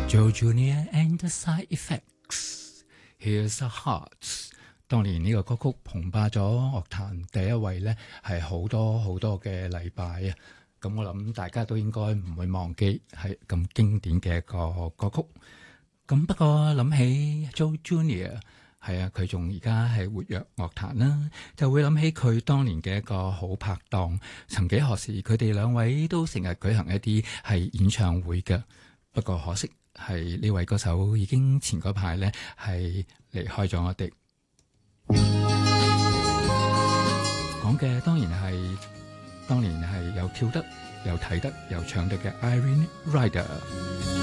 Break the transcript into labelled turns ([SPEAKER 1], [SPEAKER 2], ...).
[SPEAKER 1] Joe Junior and the Side Effects Here's a Heart。 當年呢個歌曲捧霸咗樂壇第一位呢，係好多嘅禮拜啊！咁我諗大家都應該唔會忘記係咁經典嘅一個歌曲。咁不過諗起 Joe Junior， 係啊，佢仲而家係活躍樂壇啦，就會諗起佢當年嘅一個好拍檔。曾幾何時，佢哋兩位都成日舉行一啲係演唱會嘅。不過可惜係呢位歌手已經前嗰排呢係離開咗我哋。講嘅當然係當年係有跳得、有睇得、有唱得嘅 Irene Rider。